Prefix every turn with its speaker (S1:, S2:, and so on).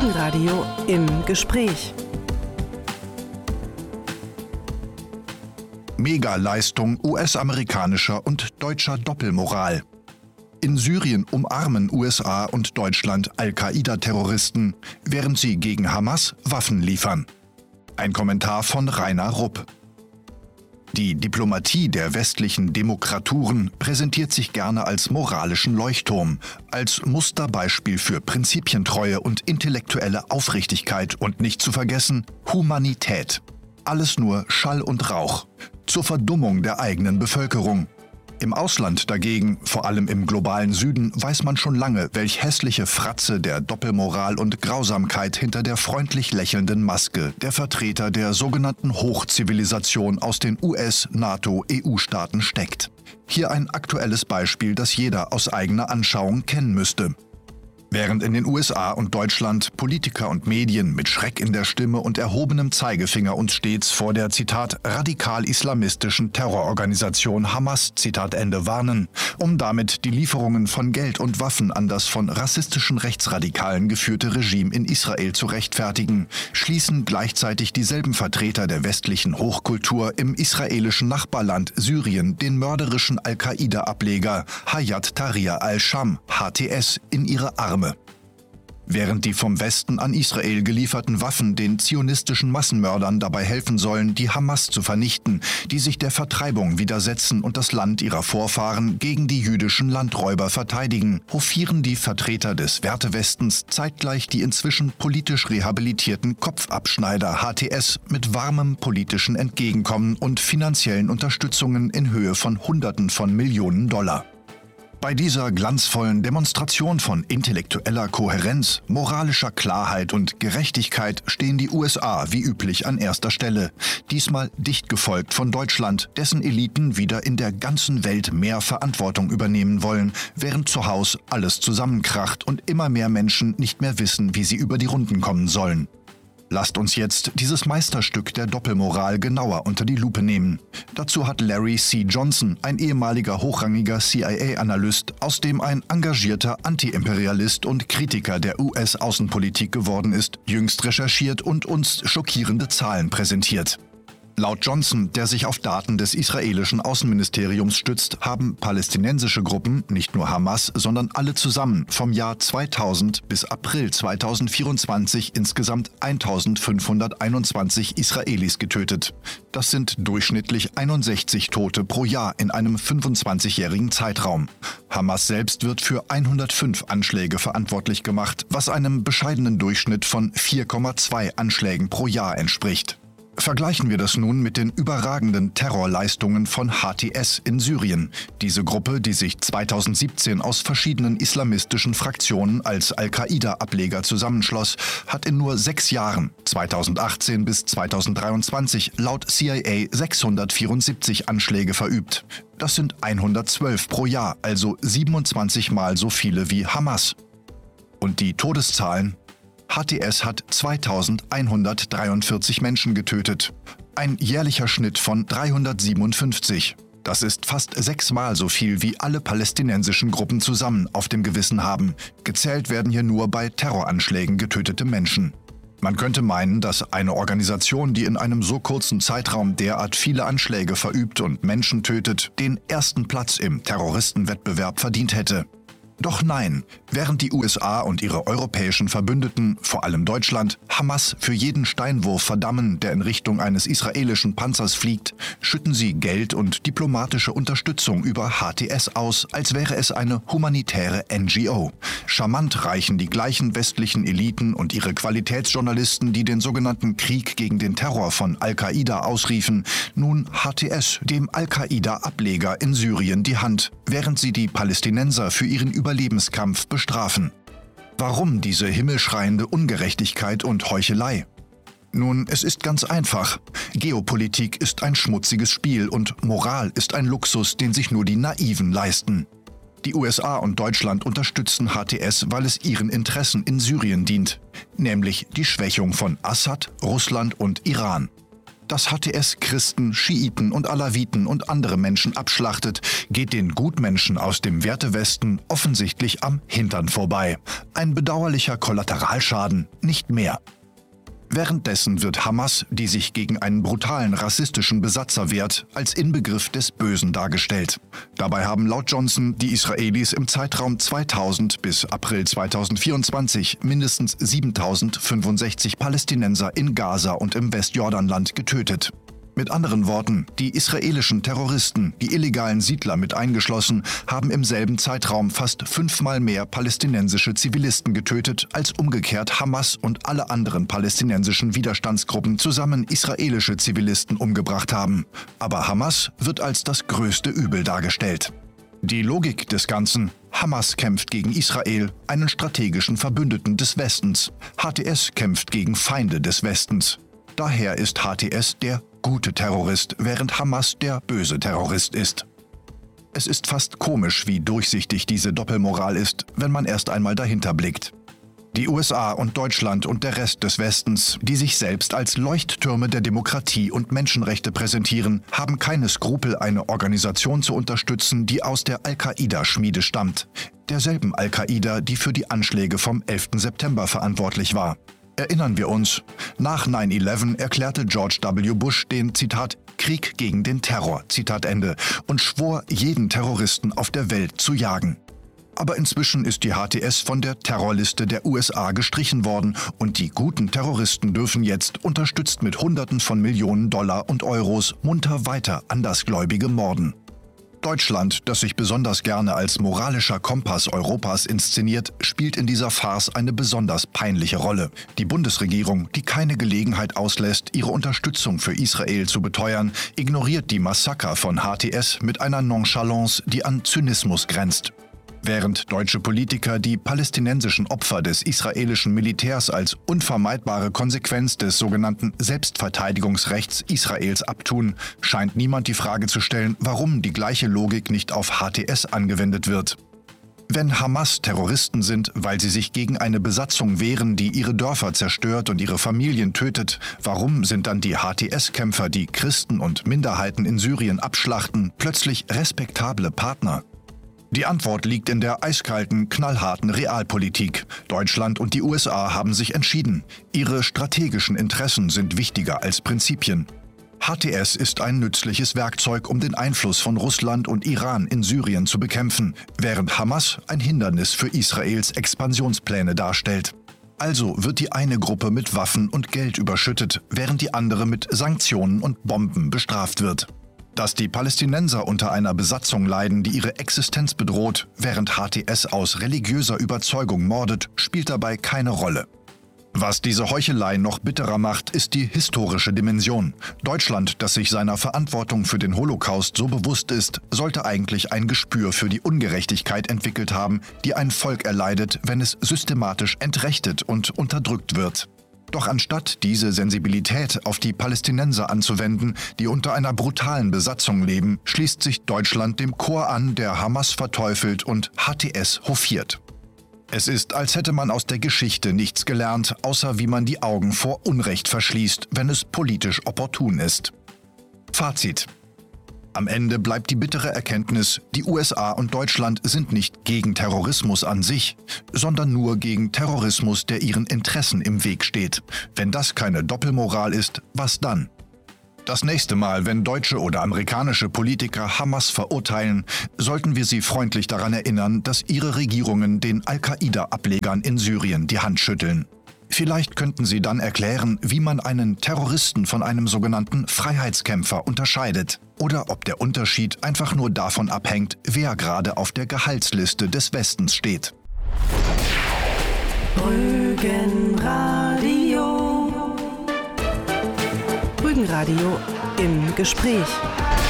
S1: Heldenradio im Gespräch.
S2: Megaleistung US-amerikanischer und deutscher Doppelmoral. In Syrien umarmen USA und Deutschland Al-Qaida-Terroristen, während sie gegen Hamas Waffen liefern. Ein Kommentar von Rainer Rupp. Die Diplomatie der westlichen Demokraturen präsentiert sich gerne als moralischen Leuchtturm, als Musterbeispiel für Prinzipientreue und intellektuelle Aufrichtigkeit und nicht zu vergessen Humanität. Alles nur Schall und Rauch, zur Verdummung der eigenen Bevölkerung. Im Ausland dagegen, vor allem im globalen Süden, weiß man schon lange, welch hässliche Fratze der Doppelmoral und Grausamkeit hinter der freundlich lächelnden Maske der Vertreter der sogenannten Hochzivilisation aus den US-, NATO-, EU-Staaten steckt. Hier ein aktuelles Beispiel, das jeder aus eigener Anschauung kennen müsste. Während in den USA und Deutschland Politiker und Medien mit Schreck in der Stimme und erhobenem Zeigefinger uns stets vor der, Zitat, radikal-islamistischen Terrororganisation Hamas, Zitat Ende, warnen, um damit die Lieferungen von Geld und Waffen an das von rassistischen Rechtsradikalen geführte Regime in Israel zu rechtfertigen, schließen gleichzeitig dieselben Vertreter der westlichen Hochkultur im israelischen Nachbarland Syrien den mörderischen Al-Qaida-Ableger Hayat Tahrir al-Sham, HTS, in ihre Arme. Während die vom Westen an Israel gelieferten Waffen den zionistischen Massenmördern dabei helfen sollen, die Hamas zu vernichten, die sich der Vertreibung widersetzen und das Land ihrer Vorfahren gegen die jüdischen Landräuber verteidigen, hofieren die Vertreter des Wertewestens zeitgleich die inzwischen politisch rehabilitierten Kopfabschneider HTS mit warmem politischen Entgegenkommen und finanziellen Unterstützungen in Höhe von Hunderten von Millionen $. Bei dieser glanzvollen Demonstration von intellektueller Kohärenz, moralischer Klarheit und Gerechtigkeit stehen die USA wie üblich an erster Stelle. Diesmal dicht gefolgt von Deutschland, dessen Eliten wieder in der ganzen Welt mehr Verantwortung übernehmen wollen, während zu Hause alles zusammenkracht und immer mehr Menschen nicht mehr wissen, wie sie über die Runden kommen sollen. Lasst uns jetzt dieses Meisterstück der Doppelmoral genauer unter die Lupe nehmen. Dazu hat Larry C. Johnson, ein ehemaliger hochrangiger CIA-Analyst, aus dem ein engagierter Anti-Imperialist und Kritiker der US-Außenpolitik geworden ist, jüngst recherchiert und uns schockierende Zahlen präsentiert. Laut Johnson, der sich auf Daten des israelischen Außenministeriums stützt, haben palästinensische Gruppen, nicht nur Hamas, sondern alle zusammen vom Jahr 2000 bis April 2024 insgesamt 1521 Israelis getötet. Das sind durchschnittlich 61 Tote pro Jahr in einem 25-jährigen Zeitraum. Hamas selbst wird für 105 Anschläge verantwortlich gemacht, was einem bescheidenen Durchschnitt von 4,2 Anschlägen pro Jahr entspricht. Vergleichen wir das nun mit den überragenden Terrorleistungen von HTS in Syrien. Diese Gruppe, die sich 2017 aus verschiedenen islamistischen Fraktionen als Al-Qaida-Ableger zusammenschloss, hat in nur 6 Jahren, 2018 bis 2023, laut CIA 674 Anschläge verübt. Das sind 112 pro Jahr, also 27 Mal so viele wie Hamas. Und die Todeszahlen? HTS hat 2143 Menschen getötet. Ein jährlicher Schnitt von 357. Das ist fast 6-mal so viel, wie alle palästinensischen Gruppen zusammen auf dem Gewissen haben. Gezählt werden hier nur bei Terroranschlägen getötete Menschen. Man könnte meinen, dass eine Organisation, die in einem so kurzen Zeitraum derart viele Anschläge verübt und Menschen tötet, den ersten Platz im Terroristenwettbewerb verdient hätte. Doch nein, während die USA und ihre europäischen Verbündeten, vor allem Deutschland, Hamas für jeden Steinwurf verdammen, der in Richtung eines israelischen Panzers fliegt, schütten sie Geld und diplomatische Unterstützung über HTS aus, als wäre es eine humanitäre NGO. Charmant reichen die gleichen westlichen Eliten und ihre Qualitätsjournalisten, die den sogenannten Krieg gegen den Terror von Al-Qaida ausriefen, nun HTS, dem Al-Qaida-Ableger in Syrien, die Hand, während sie die Palästinenser für ihren Überlebenskampf bestrafen. Warum diese himmelschreiende Ungerechtigkeit und Heuchelei? Nun, es ist ganz einfach. Geopolitik ist ein schmutziges Spiel und Moral ist ein Luxus, den sich nur die Naiven leisten. Die USA und Deutschland unterstützen HTS, weil es ihren Interessen in Syrien dient, nämlich die Schwächung von Assad, Russland und Iran. Dass HTS Christen, Schiiten und Alawiten und andere Menschen abschlachtet, geht den Gutmenschen aus dem Wertewesten offensichtlich am Hintern vorbei. Ein bedauerlicher Kollateralschaden, nicht mehr. Währenddessen wird Hamas, die sich gegen einen brutalen rassistischen Besatzer wehrt, als Inbegriff des Bösen dargestellt. Dabei haben laut Johnson die Israelis im Zeitraum 2000 bis April 2024 mindestens 7.065 Palästinenser in Gaza und im Westjordanland getötet. Mit anderen Worten, die israelischen Terroristen, die illegalen Siedler mit eingeschlossen, haben im selben Zeitraum fast 5-mal mehr palästinensische Zivilisten getötet, als umgekehrt Hamas und alle anderen palästinensischen Widerstandsgruppen zusammen israelische Zivilisten umgebracht haben. Aber Hamas wird als das größte Übel dargestellt. Die Logik des Ganzen: Hamas kämpft gegen Israel, einen strategischen Verbündeten des Westens. HTS kämpft gegen Feinde des Westens. Daher ist HTS der gute Terrorist, während Hamas der böse Terrorist ist. Es ist fast komisch, wie durchsichtig diese Doppelmoral ist, wenn man erst einmal dahinter blickt. Die USA und Deutschland und der Rest des Westens, die sich selbst als Leuchttürme der Demokratie und Menschenrechte präsentieren, haben keine Skrupel, eine Organisation zu unterstützen, die aus der Al-Qaida-Schmiede stammt. Derselben Al-Qaida, die für die Anschläge vom 11. September verantwortlich war. Erinnern wir uns, nach 9/11 erklärte George W. Bush den, Zitat, Krieg gegen den Terror, Zitat Ende, und schwor, jeden Terroristen auf der Welt zu jagen. Aber inzwischen ist die HTS von der Terrorliste der USA gestrichen worden und die guten Terroristen dürfen jetzt, unterstützt mit Hunderten von Millionen Dollar und Euros, munter weiter Andersgläubige morden. Deutschland, das sich besonders gerne als moralischer Kompass Europas inszeniert, spielt in dieser Farce eine besonders peinliche Rolle. Die Bundesregierung, die keine Gelegenheit auslässt, ihre Unterstützung für Israel zu beteuern, ignoriert die Massaker von HTS mit einer Nonchalance, die an Zynismus grenzt. Während deutsche Politiker die palästinensischen Opfer des israelischen Militärs als unvermeidbare Konsequenz des sogenannten Selbstverteidigungsrechts Israels abtun, scheint niemand die Frage zu stellen, warum die gleiche Logik nicht auf HTS angewendet wird. Wenn Hamas Terroristen sind, weil sie sich gegen eine Besatzung wehren, die ihre Dörfer zerstört und ihre Familien tötet, warum sind dann die HTS-Kämpfer, die Christen und Minderheiten in Syrien abschlachten, plötzlich respektable Partner? Die Antwort liegt in der eiskalten, knallharten Realpolitik. Deutschland und die USA haben sich entschieden. Ihre strategischen Interessen sind wichtiger als Prinzipien. HTS ist ein nützliches Werkzeug, um den Einfluss von Russland und Iran in Syrien zu bekämpfen, während Hamas ein Hindernis für Israels Expansionspläne darstellt. Also wird die eine Gruppe mit Waffen und Geld überschüttet, während die andere mit Sanktionen und Bomben bestraft wird. Dass die Palästinenser unter einer Besatzung leiden, die ihre Existenz bedroht, während HTS aus religiöser Überzeugung mordet, spielt dabei keine Rolle. Was diese Heuchelei noch bitterer macht, ist die historische Dimension. Deutschland, das sich seiner Verantwortung für den Holocaust so bewusst ist, sollte eigentlich ein Gespür für die Ungerechtigkeit entwickelt haben, die ein Volk erleidet, wenn es systematisch entrechtet und unterdrückt wird. Doch anstatt diese Sensibilität auf die Palästinenser anzuwenden, die unter einer brutalen Besatzung leben, schließt sich Deutschland dem Chor an, der Hamas verteufelt und HTS hofiert. Es ist, als hätte man aus der Geschichte nichts gelernt, außer wie man die Augen vor Unrecht verschließt, wenn es politisch opportun ist. Fazit: Am Ende bleibt die bittere Erkenntnis, die USA und Deutschland sind nicht gegen Terrorismus an sich, sondern nur gegen Terrorismus, der ihren Interessen im Weg steht. Wenn das keine Doppelmoral ist, was dann? Das nächste Mal, wenn deutsche oder amerikanische Politiker Hamas verurteilen, sollten wir sie freundlich daran erinnern, dass ihre Regierungen den Al-Qaida-Ablegern in Syrien die Hand schütteln. Vielleicht könnten sie dann erklären, wie man einen Terroristen von einem sogenannten Freiheitskämpfer unterscheidet. Oder ob der Unterschied einfach nur davon abhängt, wer gerade auf der Gehaltsliste des Westens steht.
S1: Rügenradio im Gespräch.